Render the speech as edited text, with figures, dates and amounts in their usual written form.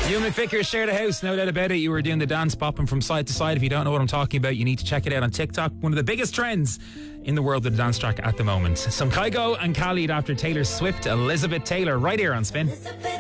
You and McVicker shared a house, no doubt about it. You were doing the dance popping from side to side. If you don't know what I'm talking about, you need to check it out on TikTok. One of the biggest trends in the world of the dance track at the moment. Some Kygo and Khalid after Taylor Swift, Elizabeth Taylor, right here on Spin.